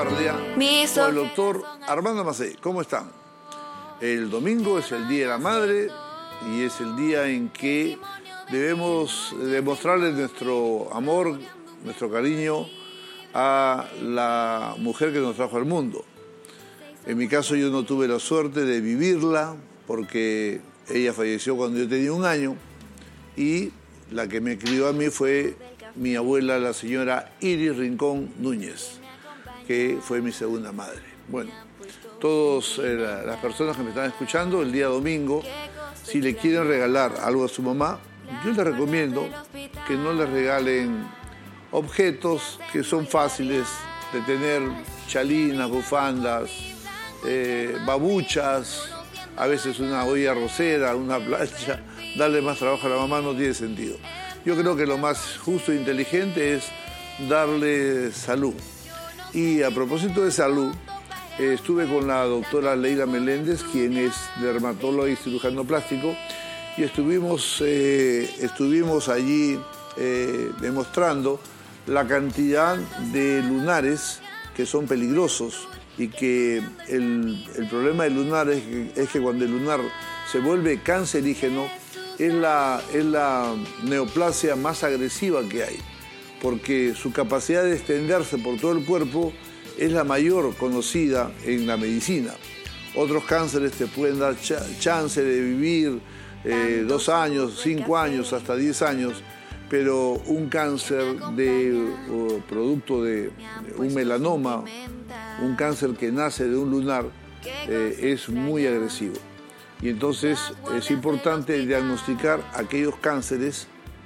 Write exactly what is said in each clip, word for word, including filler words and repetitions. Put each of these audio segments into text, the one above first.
Guardia con el doctor Armando Macei. ¿Cómo están? El domingo es el Día de la Madre y es el día en que debemos demostrarle nuestro amor, nuestro cariño a la mujer que nos trajo al mundo. En mi caso yo no tuve la suerte de vivirla porque ella falleció cuando yo tenía un año y la que me crió a mí fue mi abuela, la señora Iris Rincón Núñez, que fue mi segunda madre. Bueno, todas eh, las personas que me están escuchando, el día domingo, si le quieren regalar algo a su mamá, yo les recomiendo que no les regalen objetos que son fáciles de tener, chalinas, bufandas, eh, babuchas, a veces una olla arrocera, una plancha. Darle más trabajo a la mamá no tiene sentido. Yo creo que lo más justo e inteligente es darle salud. Y a propósito de salud, eh, estuve con la doctora Leila Meléndez, quien es dermatóloga y cirujano plástico, y estuvimos, eh, estuvimos allí eh, demostrando la cantidad de lunares que son peligrosos y que el, el problema del lunar es que, es que cuando el lunar se vuelve cancerígeno, es la, es la neoplasia más agresiva que hay, porque su capacidad de extenderse por todo el cuerpo es la mayor conocida en la medicina. Otros cánceres te pueden dar ch chance de vivir eh, dos años, cinco años, hasta diez años, pero un cáncer de o producto de un melanoma, un cáncer que nace de un lunar, eh, es muy agresivo. Y entonces es importante diagnosticar aquellos cánceres,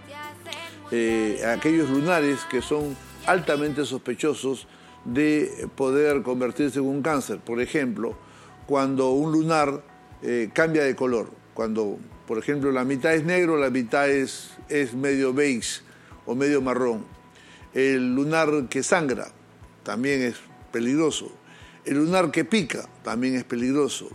eh, aquellos lunares que son altamente sospechosos de poder convertirse en un cáncer. Por ejemplo, cuando un lunar eh, cambia de color, cuando, por ejemplo, la mitad es negro, la mitad es, es medio beige o medio marrón. El lunar que sangra también es peligroso. El lunar que pica también es peligroso.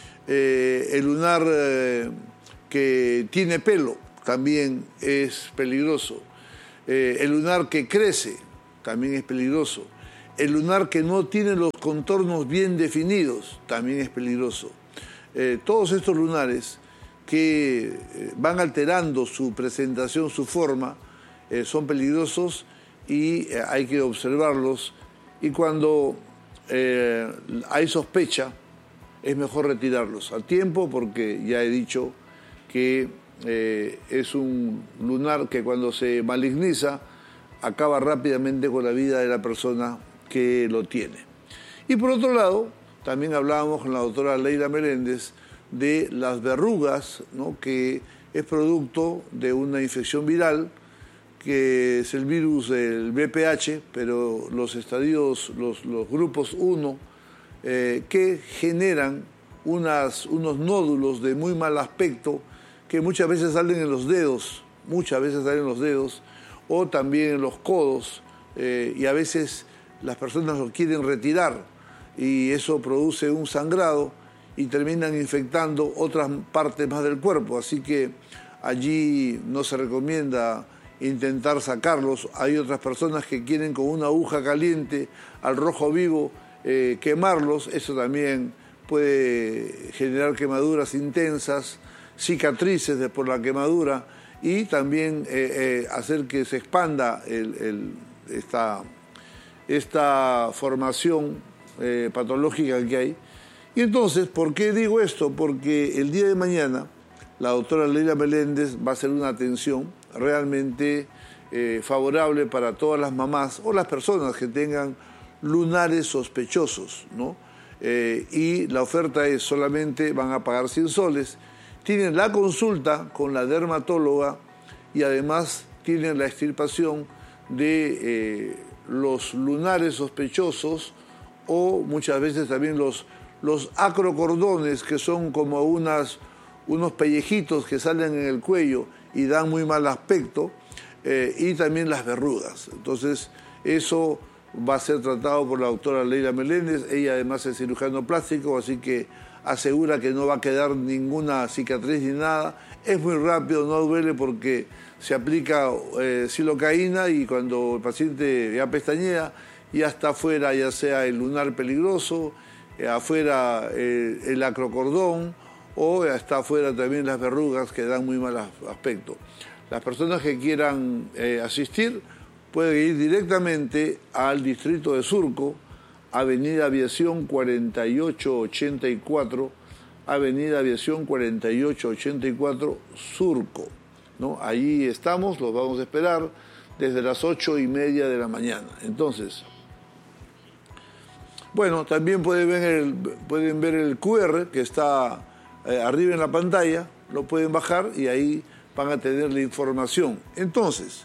Eh, el lunar eh, que tiene pelo también es peligroso. Eh, el lunar que crece también es peligroso. El lunar que no tiene los contornos bien definidos también es peligroso. Eh, todos estos lunares que eh, van alterando su presentación, su forma, eh, son peligrosos y eh, hay que observarlos. Y cuando eh, hay sospecha, es mejor retirarlos a tiempo, porque ya he dicho que eh, es un lunar que cuando se maligniza acaba rápidamente con la vida de la persona que lo tiene. Y por otro lado, también hablábamos con la doctora Leila Meléndez de las verrugas, ¿no?, que es producto de una infección viral, que es el virus del V P H, pero los estadios, los, los grupos uno, Eh, que generan unas, unos nódulos de muy mal aspecto que muchas veces salen en los dedos, muchas veces salen en los dedos, o también en los codos, eh, y a veces las personas lo quieren retirar y eso produce un sangrado y terminan infectando otras partes más del cuerpo, así que allí no se recomienda intentar sacarlos. Hay otras personas que quieren con una aguja caliente al rojo vivo Eh, quemarlos. Eso también puede generar quemaduras intensas, cicatrices de, por la quemadura y también eh, eh, hacer que se expanda el, el, esta, esta formación eh, patológica que hay. Y entonces, ¿por qué digo esto? Porque el día de mañana la doctora Leila Meléndez va a hacer una atención realmente eh, favorable para todas las mamás o las personas que tengan lunares sospechosos, ¿no? Eh, y la oferta es solamente, van a pagar cien soles, tienen la consulta con la dermatóloga y además tienen la extirpación de eh, los lunares sospechosos o muchas veces también los, los acrocordones, que son como unas, unos pellejitos que salen en el cuello y dan muy mal aspecto, eh, y también las verrugas. Entonces eso va a ser tratado por la doctora Leila Meléndez. Ella además es cirujano plástico, así que asegura que no va a quedar ninguna cicatriz ni nada. Es muy rápido, no duele porque se aplica eh, silocaína y cuando el paciente ya pestañea, ya está afuera, ya sea el lunar peligroso, eh, afuera eh, el acrocordón, o está afuera también las verrugas que dan muy mal aspecto. Las personas que quieran eh, asistir pueden ir directamente al distrito de Surco, Avenida Aviación cuarenta y ocho ochenta y cuatro, Avenida Aviación cuarenta y ocho ochenta y cuatro, Surco, ¿no? Allí estamos, los vamos a esperar desde las ocho y media de la mañana. Entonces, bueno, también pueden ver el, pueden ver el cu erre que está eh, arriba en la pantalla, lo pueden bajar y ahí van a tener la información. Entonces,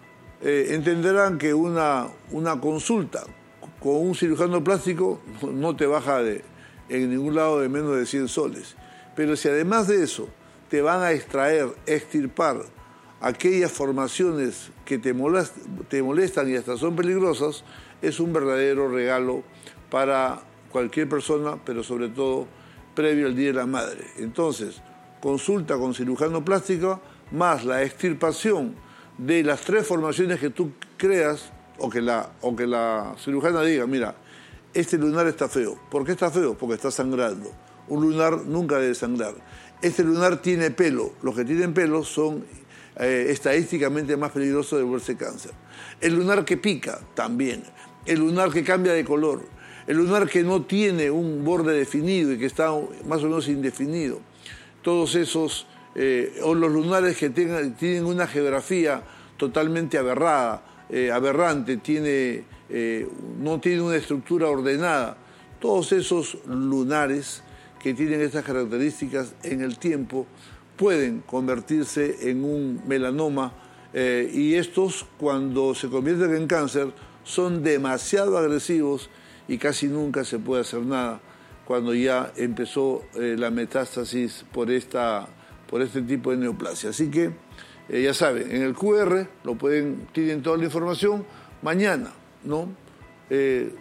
eh, entenderán que una, una consulta con un cirujano plástico no te baja de, en ningún lado de menos de cien soles. Pero si además de eso te van a extraer, extirpar aquellas formaciones que te molestan, te molestan y hasta son peligrosas, es un verdadero regalo para cualquier persona, pero sobre todo previo al Día de la Madre. Entonces, consulta con cirujano plástico más la extirpación de las tres formaciones que tú creas o que la, o que la cirujana diga, mira, este lunar está feo. ¿Por qué está feo? Porque está sangrando. Un lunar nunca debe sangrar. Este lunar tiene pelo. Los que tienen pelo son eh, estadísticamente más peligrosos de volverse cáncer. El lunar que pica, también. El lunar que cambia de color. El lunar que no tiene un borde definido y que está más o menos indefinido. Todos esos, eh, o los lunares que tengan, tienen una geografía totalmente aberrada, eh, aberrante, tiene, eh, no tiene una estructura ordenada. Todos esos lunares que tienen estas características en el tiempo pueden convertirse en un melanoma eh, y estos, cuando se convierten en cáncer, son demasiado agresivos y casi nunca se puede hacer nada cuando ya empezó eh, la metástasis por, esta, por este tipo de neoplasia. Así que, eh, ya saben, en el cu erre lo pueden, tienen toda la información mañana, ¿no? Eh,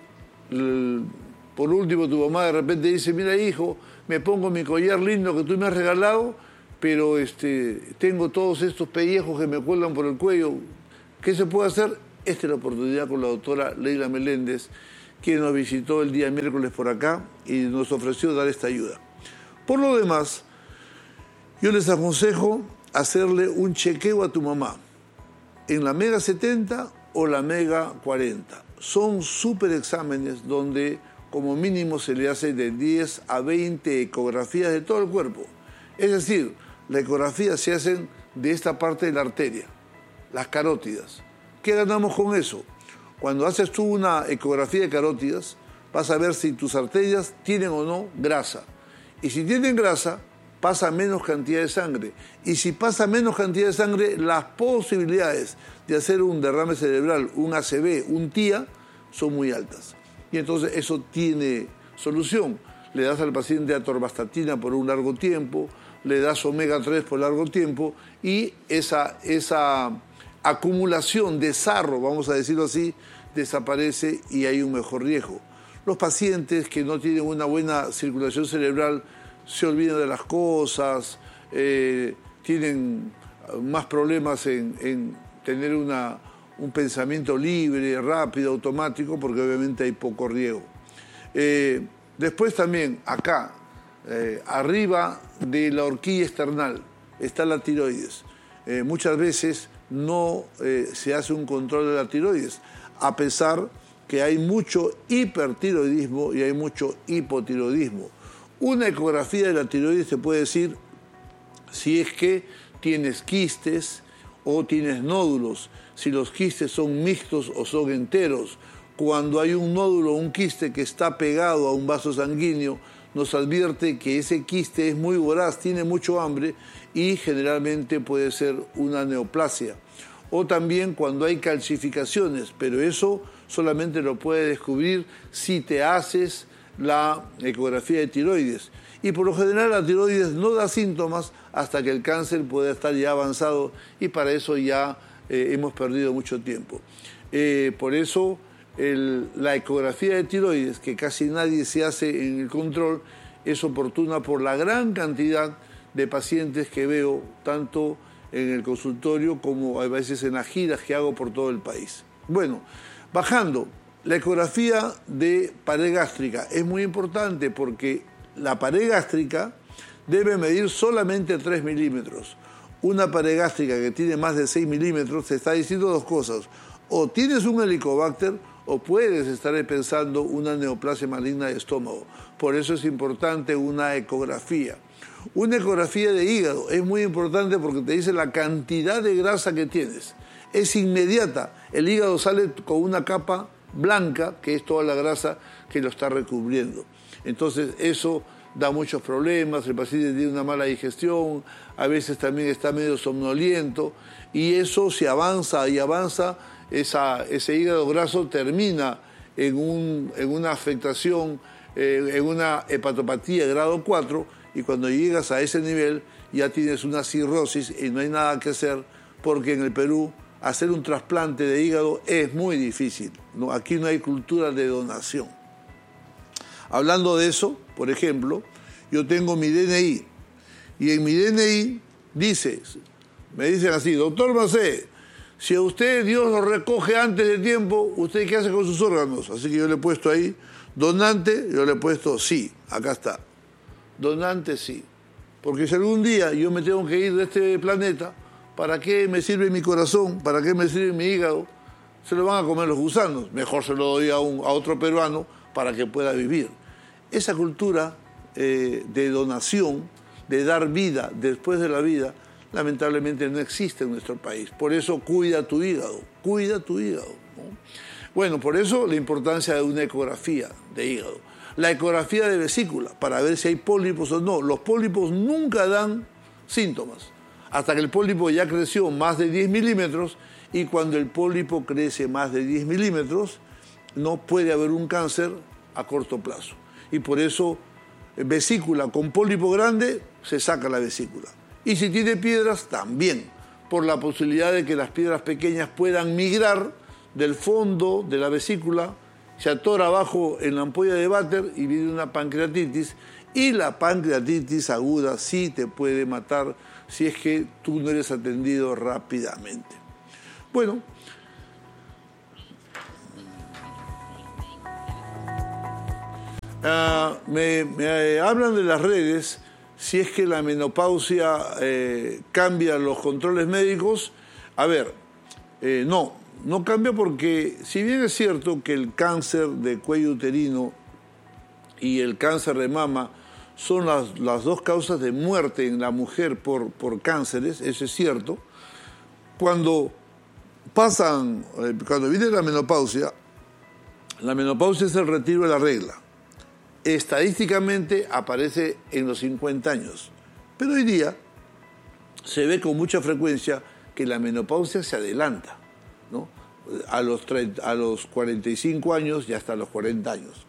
el, por último, tu mamá de repente dice, mira hijo, me pongo mi collar lindo que tú me has regalado, pero este, tengo todos estos pellejos que me cuelgan por el cuello. ¿Qué se puede hacer? Esta es la oportunidad con la doctora Leila Meléndez, quien nos visitó el día miércoles por acá y nos ofreció dar esta ayuda. Por lo demás, yo les aconsejo hacerle un chequeo a tu mamá en la Mega setenta o la Mega cuarenta. Son súper exámenes donde como mínimo se le hace de diez a veinte ecografías de todo el cuerpo. Es decir, la ecografía se hacen de esta parte de la arteria, las carótidas. ¿Qué ganamos con eso? Cuando haces tú una ecografía de carótidas, vas a ver si tus arterias tienen o no grasa. Y si tienen grasa, pasa menos cantidad de sangre. Y si pasa menos cantidad de sangre, las posibilidades de hacer un derrame cerebral, un a ce ve, un T I A, son muy altas. Y entonces eso tiene solución. Le das al paciente atorvastatina por un largo tiempo, le das omega tres por largo tiempo y esa... esa acumulación de sarro, vamos a decirlo así, desaparece y hay un mejor riesgo. Los pacientes que no tienen una buena circulación cerebral se olvidan de las cosas, eh, tienen más problemas en, en tener una, un pensamiento libre, rápido, automático, porque obviamente hay poco riesgo. Eh, después también, acá, eh, arriba de la horquilla external, está la tiroides. Eh, muchas veces no eh, se hace un control de la tiroides, a pesar que hay mucho hipertiroidismo y hay mucho hipotiroidismo. Una ecografía de la tiroides te puede decir si es que tienes quistes o tienes nódulos, si los quistes son mixtos o son enteros. Cuando hay un nódulo o un quiste que está pegado a un vaso sanguíneo, nos advierte que ese quiste es muy voraz, tiene mucho hambre y generalmente puede ser una neoplasia. O también cuando hay calcificaciones, pero eso solamente lo puedes descubrir si te haces la ecografía de tiroides. Y por lo general la tiroides no da síntomas hasta que el cáncer puede estar ya avanzado y para eso ya eh, hemos perdido mucho tiempo. Eh, por eso el, la ecografía de tiroides, que casi nadie se hace en el control, es oportuna por la gran cantidad de pacientes que veo, tanto en el consultorio como a veces en las giras que hago por todo el país. Bueno, bajando La ecografía de pared gástrica es muy importante porque la pared gástrica debe medir solamente tres milímetros. Una pared gástrica que tiene más de seis milímetros te está diciendo dos cosas. O tienes un helicobacter o puedes estar pensando una neoplasia maligna de estómago. Por eso es importante una ecografía. Una ecografía de hígado es muy importante porque te dice la cantidad de grasa que tienes. Es inmediata. El hígado sale con una capa blanca, que es toda la grasa que lo está recubriendo. Entonces eso da muchos problemas, el paciente tiene una mala digestión, a veces también está medio somnoliento, y eso si avanza y avanza, esa, ese hígado graso termina en, un, en una afectación, eh, en una hepatopatía de grado cuatro, y cuando llegas a ese nivel ya tienes una cirrosis y no hay nada que hacer, porque en el Perú hacer un trasplante de hígado es muy difícil, ¿no? Aquí no hay cultura de donación. Hablando de eso, por ejemplo, yo tengo mi D N I y en mi D N I dice, me dicen así, doctor Macé, si a usted Dios lo recoge antes de tiempo, ¿usted qué hace con sus órganos? Así que yo le he puesto ahí, donante, yo le he puesto sí, acá está, donante sí. Porque si algún día yo me tengo que ir de este planeta, ¿para qué me sirve mi corazón? ¿Para qué me sirve mi hígado? Se lo van a comer los gusanos. Mejor se lo doy a, un, a otro peruano para que pueda vivir. Esa cultura eh, de donación, de dar vida después de la vida, lamentablemente no existe en nuestro país. Por eso cuida tu hígado, cuida tu hígado, ¿no? Bueno, por eso la importancia de una ecografía de hígado. La ecografía de vesícula, para ver si hay pólipos o no. Los pólipos nunca dan síntomas, hasta que el pólipo ya creció más de diez milímetros, y cuando el pólipo crece más de diez milímetros, no puede haber un cáncer a corto plazo. Y por eso, vesícula con pólipo grande, se saca la vesícula. Y si tiene piedras, también, por la posibilidad de que las piedras pequeñas puedan migrar del fondo de la vesícula, se atora abajo en la ampolla de váter y viene una pancreatitis, y la pancreatitis aguda sí te puede matar si es que tú no eres atendido rápidamente. Bueno, uh, me, me hablan de las redes, si es que la menopausia eh, cambia los controles médicos. A ver, eh, no, no cambia porque si bien es cierto que el cáncer de cuello uterino y el cáncer de mama son las, las dos causas de muerte en la mujer por, por cánceres, eso es cierto. Cuando pasan, cuando viene la menopausia, la menopausia es el retiro de la regla. Estadísticamente aparece en los cincuenta años, pero hoy día se ve con mucha frecuencia que la menopausia se adelanta, ¿no? A los, treinta, a los cuarenta y cinco años y hasta los cuarenta años.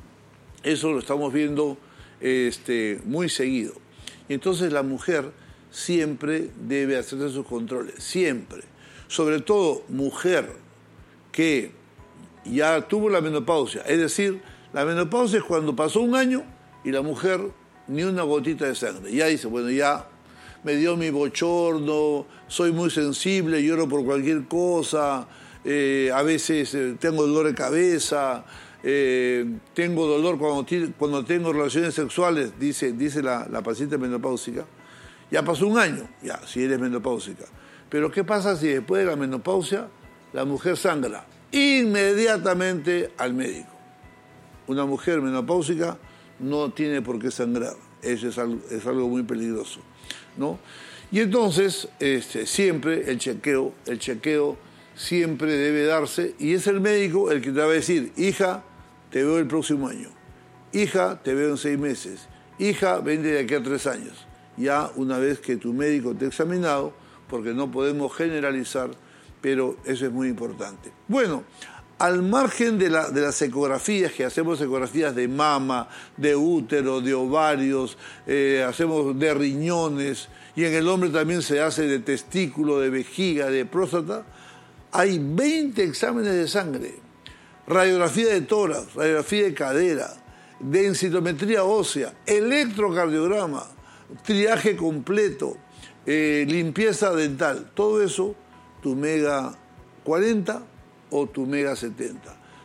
Eso lo estamos viendo Este, muy seguido. Y entonces la mujer siempre debe hacerse sus controles, siempre. Sobre todo mujer que ya tuvo la menopausia. Es decir, la menopausia es cuando pasó un año y la mujer ni una gotita de sangre. Ya dice, bueno, ya me dio mi bochorno, soy muy sensible, lloro por cualquier cosa, eh, a veces eh, tengo dolor de cabeza, Eh, tengo dolor cuando, cuando tengo relaciones sexuales, dice, dice la, la paciente menopáusica. Ya pasó un año, ya, si eres menopáusica. Pero ¿qué pasa si después de la menopausia la mujer sangra? Inmediatamente al médico. Una mujer menopáusica no tiene por qué sangrar. Eso es algo, es algo muy peligroso, ¿no? Y entonces, este, siempre el chequeo, el chequeo siempre debe darse, y es el médico el que te va a decir, hija, te veo el próximo año, hija, te veo en seis meses, hija, ven de aquí a tres años. Ya una vez que tu médico te ha examinado, porque no podemos generalizar, pero eso es muy importante. Bueno, al margen de, la, de las ecografías, que hacemos ecografías de mama, de útero, de ovarios, eh, hacemos de riñones, y en el hombre también se hace de testículo, de vejiga, de próstata, hay veinte exámenes de sangre, radiografía de tórax, radiografía de cadera, densitometría ósea, electrocardiograma, triaje completo, eh, limpieza dental, todo eso, tu mega cuarenta o tu mega setenta.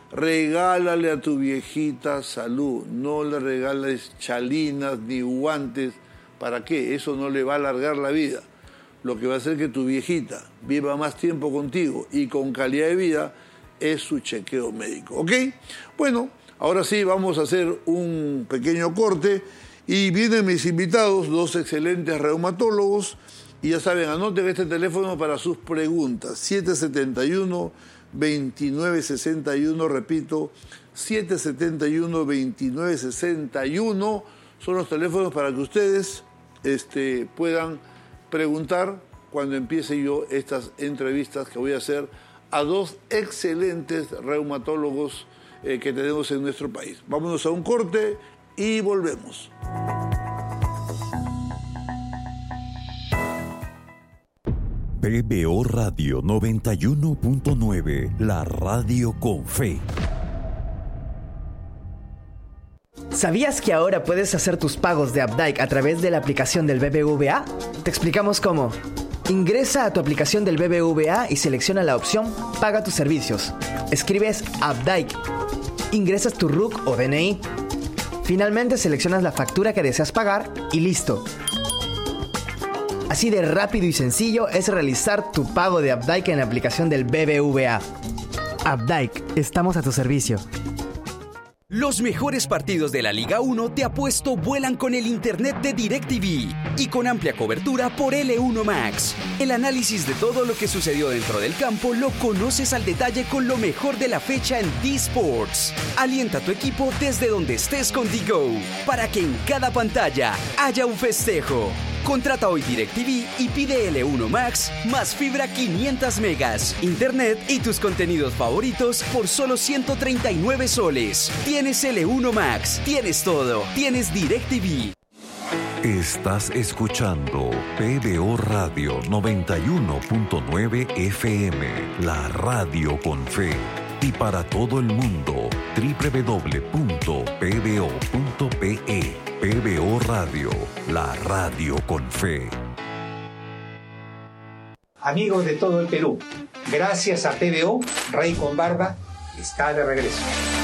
regálale a tu viejita salud, no le regales chalinas ni guantes. ¿Para qué? Eso no le va a alargar la vida. Lo que va a hacer que tu viejita viva más tiempo contigo y con calidad de vida es su chequeo médico, ¿ok? Bueno, ahora sí vamos a hacer un pequeño corte y vienen mis invitados, dos excelentes reumatólogos, y ya saben, anoten este teléfono para sus preguntas, siete siete uno, dos nueve seis uno, repito, siete siete uno, dos nueve seis uno, son los teléfonos para que ustedes este, puedan preguntar cuando empiece yo estas entrevistas que voy a hacer a dos excelentes reumatólogos eh, que tenemos en nuestro país. Vámonos a un corte y volvemos. P B O Radio noventa y uno punto nueve, la radio con fe. ¿Sabías que ahora puedes hacer tus pagos de Updike a través de la aplicación del B B V A? Te explicamos cómo. Ingresa a tu aplicación del B B V A y selecciona la opción Paga tus servicios. Escribes Updike. Ingresas tu R U C o D N I. Finalmente seleccionas la factura que deseas pagar y listo. Así de rápido y sencillo es realizar tu pago de Updike en la aplicación del B B V A. Updike, estamos a tu servicio. Los mejores partidos de la Liga uno de Apuesto vuelan con el internet de DirecTV y con amplia cobertura por L uno Max. El análisis de todo lo que sucedió dentro del campo lo conoces al detalle con lo mejor de la fecha en D-Sports. Alienta a tu equipo desde donde estés con D-Go para que en cada pantalla haya un festejo. Contrata hoy DirecTV y pide L uno Max más fibra quinientos megas, internet y tus contenidos favoritos por solo ciento treinta y nueve soles. Tienes L uno Max, tienes todo, tienes DirecTV. Estás escuchando P B O Radio noventa y uno punto nueve F M, la radio con fe. Y para todo el mundo, doble u doble u doble u punto p b o punto p e. P B O Radio, la radio con fe. Amigos de todo el Perú, gracias a P B O, Rey con Barba está de regreso.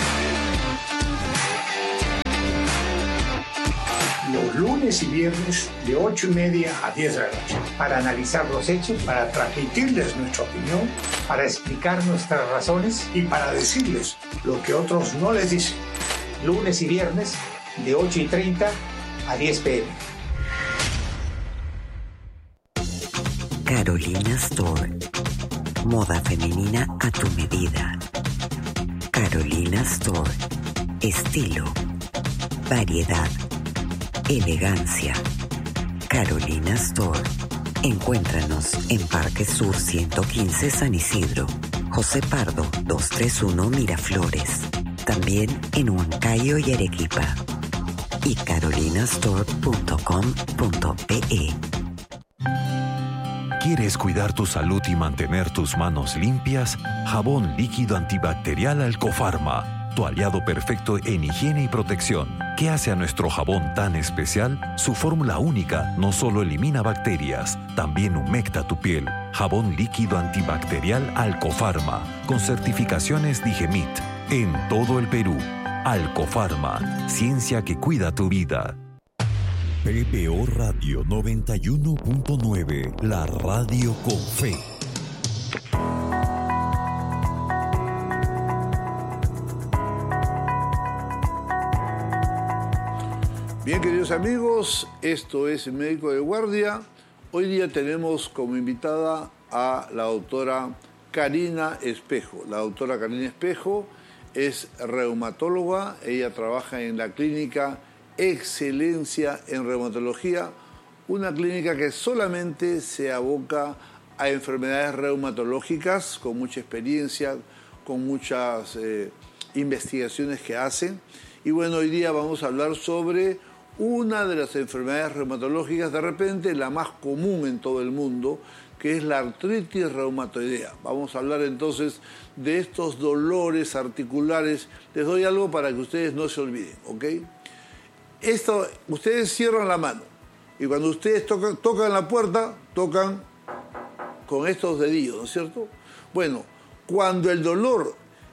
Los lunes y viernes de ocho y media a diez de la noche, para analizar los hechos, para transmitirles nuestra opinión, para explicar nuestras razones y para decirles lo que otros no les dicen. Lunes y viernes de ocho y treinta a diez pm. Carolina Store. Moda femenina a tu medida. Carolina Store. Estilo, variedad, elegancia. Carolina Store. Encuéntranos en Parque Sur ciento quince San Isidro, José Pardo doscientos treinta y uno Miraflores. También en Huancayo y Arequipa. Y carolina store punto com punto pe. ¿Quieres cuidar tu salud y mantener tus manos limpias? Jabón líquido antibacterial Alcofarma, tu aliado perfecto en higiene y protección. ¿Qué hace a nuestro jabón tan especial? Su fórmula única no solo elimina bacterias, también humecta tu piel. Jabón líquido antibacterial Alcofarma, con certificaciones Digemit, en todo el Perú. Alcofarma, ciencia que cuida tu vida. P B O Radio noventa y uno punto nueve, la radio con fe. Bien, queridos amigos, esto es Médico de Guardia. Hoy día tenemos como invitada a la doctora Karina Espejo. La doctora Karina Espejo es reumatóloga, ella trabaja en la clínica Excelencia en Reumatología, una clínica que solamente se aboca a enfermedades reumatológicas, con mucha experiencia, con muchas eh, investigaciones que hacen. Y bueno, hoy día vamos a hablar sobre una de las enfermedades reumatológicas, de repente la más común en todo el mundo, que es la artritis reumatoidea. Vamos a hablar entonces de estos dolores articulares. Les doy algo para que ustedes no se olviden, ¿ok? Esto, ustedes cierran la mano y cuando ustedes tocan, tocan la puerta, tocan con estos dedillos, ¿no es cierto? Bueno, cuando el dolor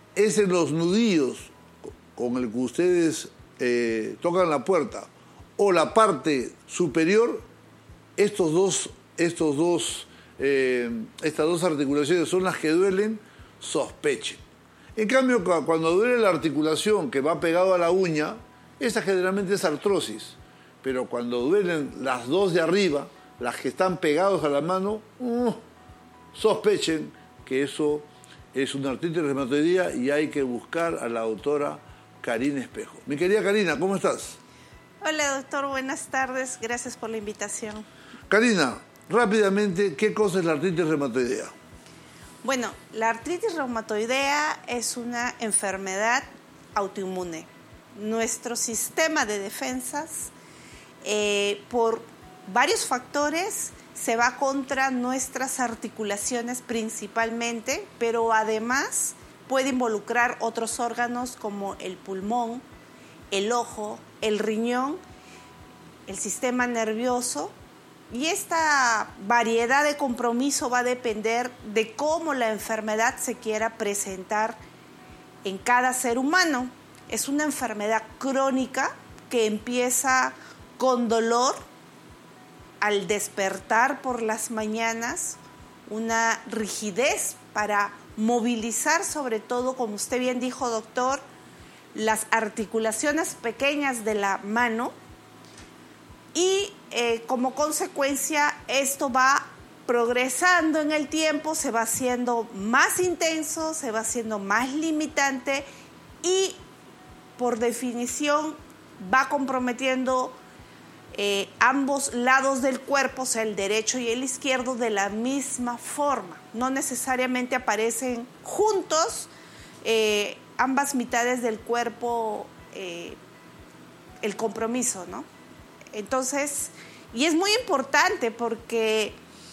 es en los nudillos con el que ustedes eh, tocan la puerta o la parte superior, estos dos, estos dos, eh, estas dos articulaciones son las que duelen, sospechen. En cambio, cuando duele la articulación que va pegado a la uña, esa generalmente es artrosis. Pero cuando duelen las dos de arriba, las que están pegados a la mano, uh, sospechen que eso es una artritis reumatoidea y hay que buscar a la doctora Karina Espejo. Mi querida Karina, ¿cómo estás? Hola, doctor, buenas tardes. Gracias por la invitación. Karina, rápidamente, ¿qué cosa es la artritis reumatoidea? Bueno, la artritis reumatoidea es una enfermedad autoinmune. Nuestro sistema de defensas, eh, por varios factores, se va contra nuestras articulaciones principalmente, pero además puede involucrar otros órganos como el pulmón, el ojo, el riñón, el sistema nervioso. Y esta variedad de compromiso va a depender de cómo la enfermedad se quiera presentar en cada ser humano. Es una enfermedad crónica que empieza con dolor al despertar por las mañanas, una rigidez para movilizar, sobre todo, como usted bien dijo, doctor, las articulaciones pequeñas de la mano. Y eh, como consecuencia esto va progresando en el tiempo, se va haciendo más intenso, se va haciendo más limitante y por definición va comprometiendo eh, ambos lados del cuerpo, o sea, el derecho y el izquierdo, de la misma forma. No necesariamente aparecen juntos eh, ambas mitades del cuerpo, eh, el compromiso, ¿no? Entonces, y es muy importante porque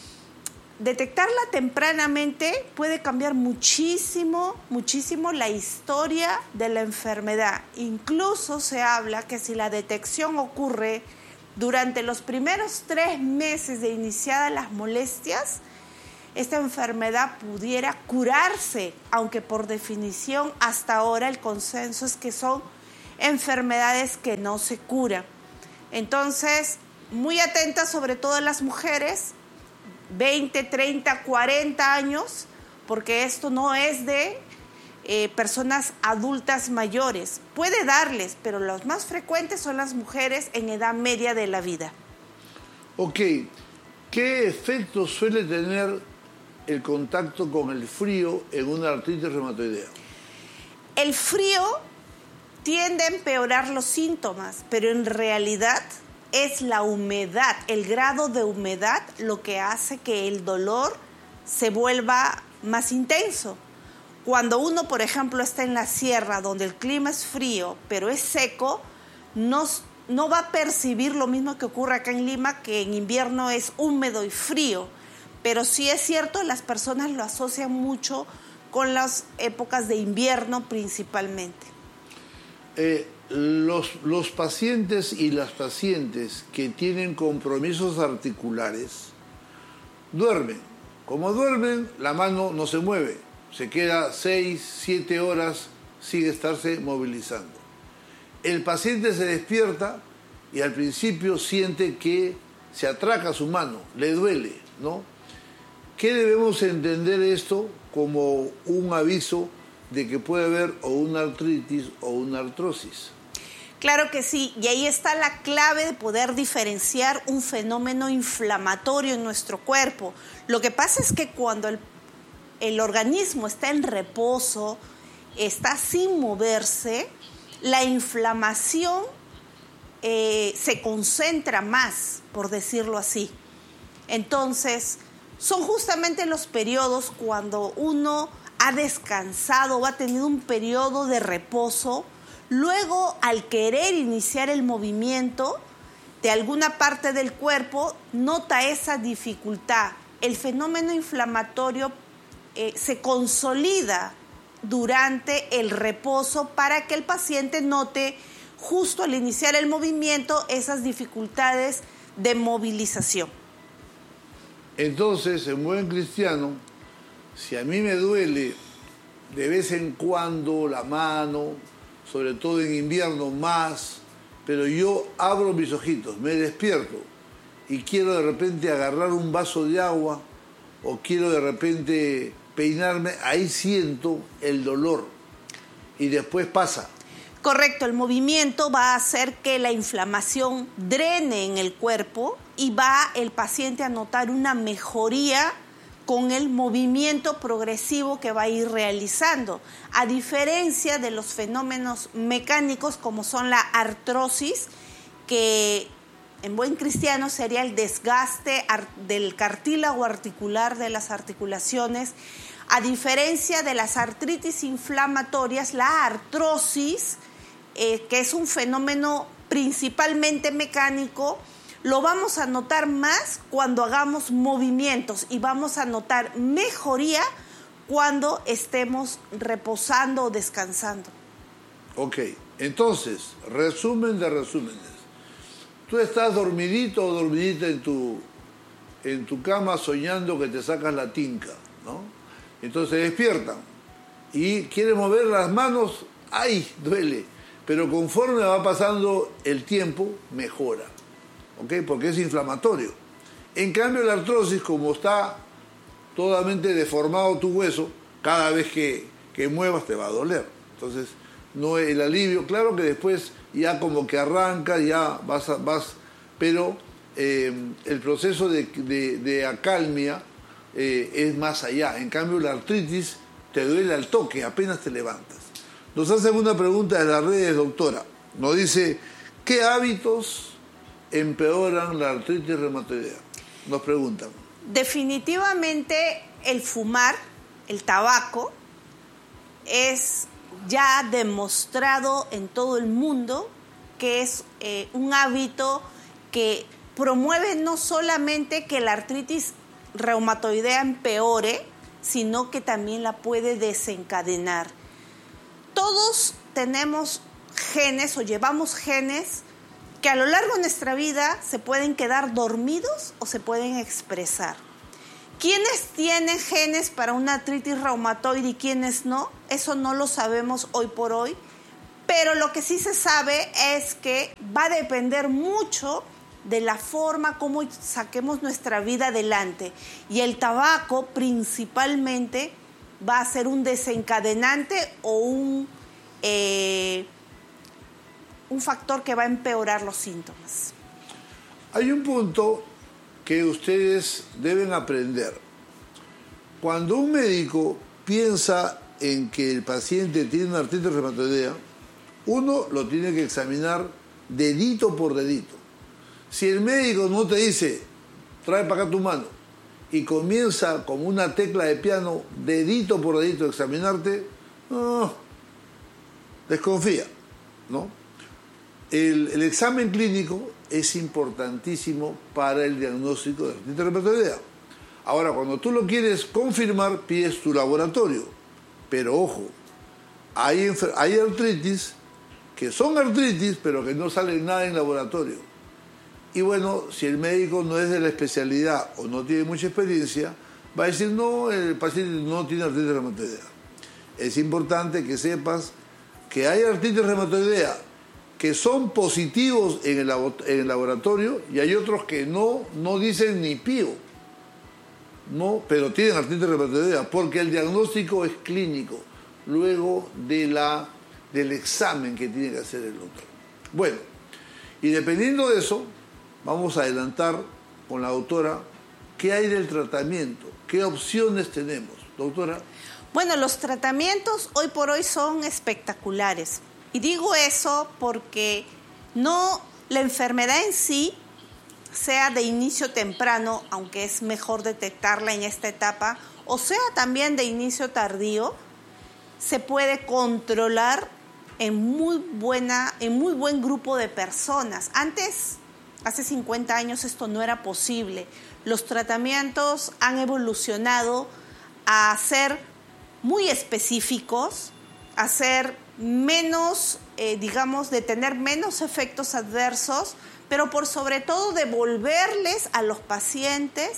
detectarla tempranamente puede cambiar muchísimo, muchísimo la historia de la enfermedad. Incluso se habla que si la detección ocurre durante los primeros tres meses de iniciadas las molestias, esta enfermedad pudiera curarse, aunque por definición hasta ahora el consenso es que son enfermedades que no se curan. Entonces, muy atentas sobre todo las mujeres, veinte, treinta, cuarenta años, porque esto no es de eh, personas adultas mayores. Puede darles, pero los más frecuentes son las mujeres en edad media de la vida. Ok, ¿qué efecto suele tener el contacto con el frío en una artritis reumatoidea? El frío tiende a empeorar los síntomas, pero en realidad es la humedad, el grado de humedad, lo que hace que el dolor se vuelva más intenso. Cuando uno, por ejemplo, está en la sierra, donde el clima es frío, pero es seco, no, no va a percibir lo mismo que ocurre acá en Lima, que en invierno es húmedo y frío. Pero sí es cierto, las personas lo asocian mucho con las épocas de invierno principalmente. Eh, los, los pacientes y las pacientes que tienen compromisos articulares duermen. Como duermen, la mano no se mueve. Se queda seis, siete horas, sigue estarse movilizando. El paciente se despierta y al principio siente que se atraca su mano, le duele, ¿no? ¿Qué debemos entender esto como un aviso de que puede haber o una artritis o una artrosis? Claro que sí, y ahí está la clave de poder diferenciar un fenómeno inflamatorio en nuestro cuerpo. Lo que pasa es que cuando el, el organismo está en reposo, está sin moverse, la inflamación eh, se concentra más, por decirlo así. Entonces, son justamente los periodos cuando uno ha descansado o ha tenido un periodo de reposo. Luego, al querer iniciar el movimiento de alguna parte del cuerpo, nota esa dificultad. El fenómeno inflamatorio eh, se consolida durante el reposo para que el paciente note justo al iniciar el movimiento esas dificultades de movilización. Entonces, en buen cristiano, si a mí me duele de vez en cuando la mano, sobre todo en invierno más, pero yo abro mis ojitos, me despierto y quiero de repente agarrar un vaso de agua o quiero de repente peinarme, ahí siento el dolor y después pasa. Correcto, el movimiento va a hacer que la inflamación drene en el cuerpo y va el paciente a notar una mejoría con el movimiento progresivo que va a ir realizando, a diferencia de los fenómenos mecánicos como son la artrosis, que en buen cristiano sería el desgaste del cartílago articular de las articulaciones. A diferencia de las artritis inflamatorias, la artrosis, eh, que es un fenómeno principalmente mecánico, lo vamos a notar más cuando hagamos movimientos y vamos a notar mejoría cuando estemos reposando o descansando. Ok, entonces, resumen de resúmenes. Tú estás dormidito o dormidita en tu, en tu cama soñando que te sacas la tinca, ¿no? Entonces te despiertan y quieres mover las manos, ¡ay! Duele. Pero conforme va pasando el tiempo, mejora. ¿Ok? Porque es inflamatorio. En cambio, la artrosis, como está totalmente deformado tu hueso, cada vez que, que muevas te va a doler. Entonces, no el alivio, claro que después ya como que arranca, ya vas, a, vas pero eh, el proceso de, de, de acalmia eh, es más allá. En cambio, la artritis te duele al toque, apenas te levantas. Nos hacen una pregunta de las redes, doctora. Nos dice, ¿qué hábitos empeoran la artritis reumatoidea? Nos preguntan. Definitivamente el fumar, el tabaco, es ya demostrado en todo el mundo que es eh, un hábito que promueve no solamente que la artritis reumatoidea empeore, sino que también la puede desencadenar. Todos tenemos genes o llevamos genes que a lo largo de nuestra vida se pueden quedar dormidos o se pueden expresar. ¿Quiénes tienen genes para una artritis reumatoide y quiénes no? Eso no lo sabemos hoy por hoy, pero lo que sí se sabe es que va a depender mucho de la forma como saquemos nuestra vida adelante. Y el tabaco principalmente va a ser un desencadenante o un, eh, un factor que va a empeorar los síntomas. Hay un punto que ustedes deben aprender. Cuando un médico piensa en que el paciente tiene una artritis reumatoidea, uno lo tiene que examinar dedito por dedito. Si el médico no te dice, trae para acá tu mano, y comienza como una tecla de piano, dedito por dedito, a examinarte, no, desconfía, ¿no? El, el examen clínico es importantísimo para el diagnóstico de artritis reumatoidea. Ahora, cuando tú lo quieres confirmar, pides tu laboratorio. Pero ojo, hay, hay artritis que son artritis, pero que no salen nada en laboratorio. Y bueno, si el médico no es de la especialidad o no tiene mucha experiencia, va a decir, no, el paciente no tiene artritis reumatoidea. Es importante que sepas que hay artritis reumatoidea que son positivos en el, en el laboratorio y hay otros que no, no dicen ni pío, no, pero tienen artritis reumatoidea, porque el diagnóstico es clínico, luego de la, del examen que tiene que hacer el doctor. Bueno, y dependiendo de eso, vamos a adelantar con la doctora qué hay del tratamiento, qué opciones tenemos. Doctora. Bueno, los tratamientos hoy por hoy son espectaculares. Y digo eso porque no la enfermedad en sí, sea de inicio temprano, aunque es mejor detectarla en esta etapa, o sea también de inicio tardío, se puede controlar en muy buena, en muy buen grupo de personas. Antes, hace cincuenta años, esto no era posible. Los tratamientos han evolucionado a ser muy específicos, a ser menos, eh, digamos, de tener menos efectos adversos, pero por sobre todo devolverles a los pacientes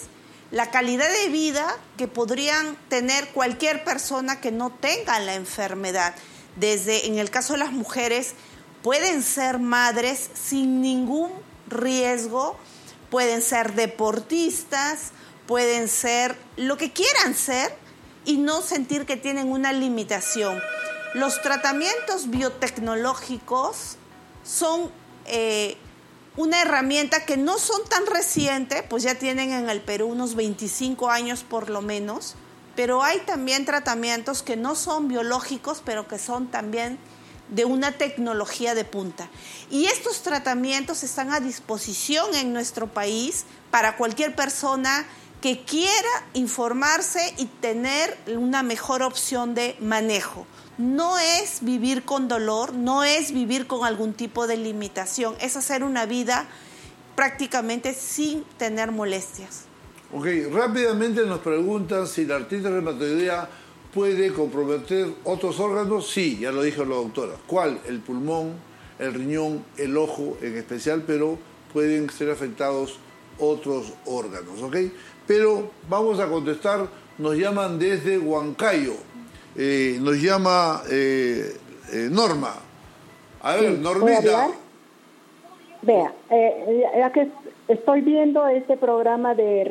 la calidad de vida que podrían tener cualquier persona que no tenga la enfermedad. Desde, en el caso de las mujeres, pueden ser madres sin ningún riesgo, pueden ser deportistas, pueden ser lo que quieran ser y no sentir que tienen una limitación. Los tratamientos biotecnológicos son eh, una herramienta que no son tan reciente, pues ya tienen en el Perú unos veinticinco años por lo menos, pero hay también tratamientos que no son biológicos, pero que son también de una tecnología de punta. Y estos tratamientos están a disposición en nuestro país para cualquier persona que quiera informarse y tener una mejor opción de manejo. No es vivir con dolor, no es vivir con algún tipo de limitación, es hacer una vida prácticamente sin tener molestias. Ok, rápidamente nos preguntan si la artritis reumatoidea puede comprometer otros órganos. Sí, ya lo dijo la doctora. ¿Cuál? El pulmón, el riñón, el ojo en especial, pero pueden ser afectados otros órganos, ¿ok? Pero vamos a contestar, nos llaman desde Huancayo. Eh, nos llama eh, eh, Norma. A ver, sí, Normita. Vea, eh, ya que estoy viendo este programa de